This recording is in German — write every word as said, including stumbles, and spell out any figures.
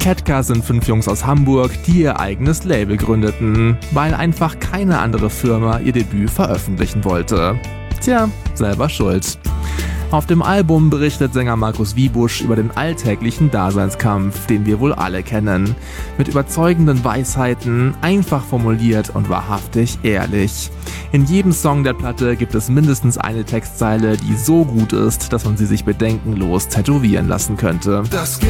Ketka sind fünf Jungs aus Hamburg, die ihr eigenes Label gründeten, weil einfach keine andere Firma ihr Debüt veröffentlichen wollte. Tja, selber schuld. Auf dem Album berichtet Sänger Markus Wiebusch über den alltäglichen Daseinskampf, den wir wohl alle kennen. Mit überzeugenden Weisheiten, einfach formuliert und wahrhaftig ehrlich. In jedem Song der Platte gibt es mindestens eine Textzeile, die so gut ist, dass man sie sich bedenkenlos tätowieren lassen könnte. Das